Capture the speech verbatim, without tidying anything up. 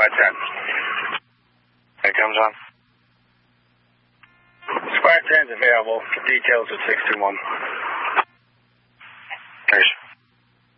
Squad ten. Here comes on. Squad ten's available. Details at six two one.